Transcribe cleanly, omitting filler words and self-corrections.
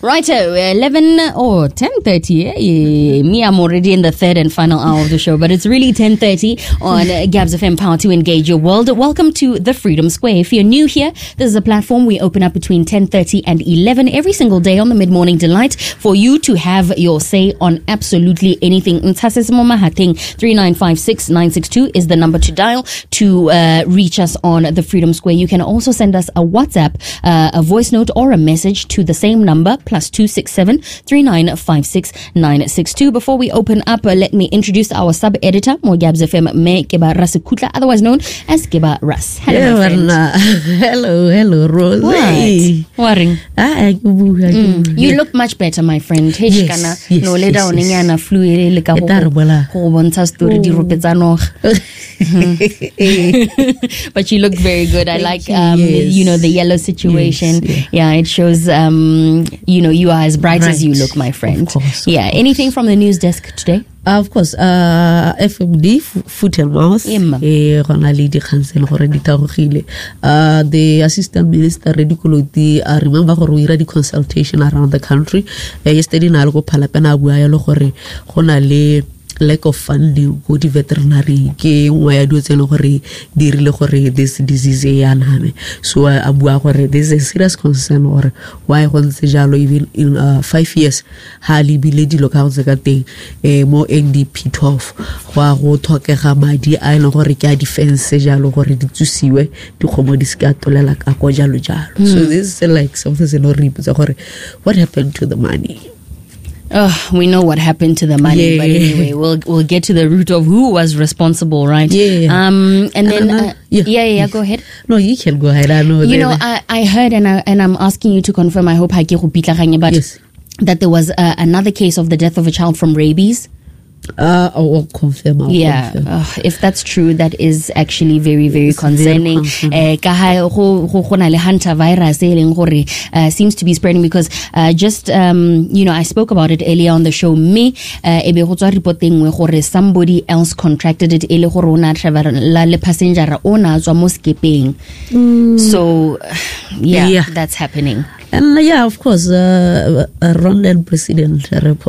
Righto, 11 or 10:30. Me, I'm already in the third and final hour of the show, but it's really 10:30 on Gabs FM Power to Engage Your World. Welcome to the Freedom Square. If you're new here, this is a platform we open up between 10:30 and 11 every single day on the Mid-Morning Delight for you to have your say on absolutely anything. 3956962 is the number to dial to reach us on the Freedom Square. You can also send us a WhatsApp, a voice note, or a message to the same number, +267 3956962. Before we open up, let me introduce our sub-editor, Mo Gabs FM, Me Keba Rasikutla, otherwise known as Keba Ras. Hello, my friend. Hello, Rose. What? You look much better, my friend. Yes. But you look very good. I like, the yellow situation. Yes, yeah, it shows, you are as bright as you look, my friend. Of course, anything from the news desk today? Of course, FMD, foot and mouth. The assistant minister, Redikuloti, remember how we read the consultation around the country. Yesterday, Nalgo Palapana, Honale. Lack of funding go di veterinary ke where do tseno gore dirile gore this disease yana so abua gore this is a serious concern or why go ntse jalo even in 5 years hali bile di local tsa teng mo NDP 12 wa go thokega madi a ene gore ke a defense jalo gore di tsusiwe di khomo di ska tolela ka go jalo jalo. So this is like something se no riputsa gore what happened to the money. We know what happened to the money, but anyway, we'll get to the root of who was responsible, right? And then go ahead. No, you can go ahead. I know. I heard, and I'm asking you to confirm. I hope but that there was another case of the death of a child from rabies. I'll confirm. If that's true, that is actually very, very concerning. Hunter virus seems to be spreading because I spoke about it earlier on the show. Somebody else contracted it. So that's happening. And of course, Rwandan president